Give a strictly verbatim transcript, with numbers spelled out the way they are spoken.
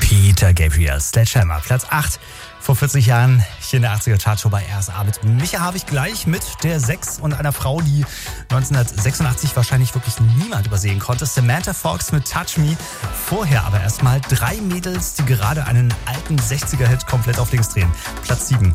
Peter Gabriel, Sledgehammer, Platz acht. Vor vierzig Jahren hier in der achtziger Chartshow bei R S A mit Micha habe ich gleich mit der sechs und einer Frau, die neunzehnhundertsechsundachtzig wahrscheinlich wirklich niemand übersehen konnte. Samantha Fox mit Touch Me. Vorher aber erstmal drei Mädels, die gerade einen alten sechziger-Hit komplett auf links drehen. Platz sieben.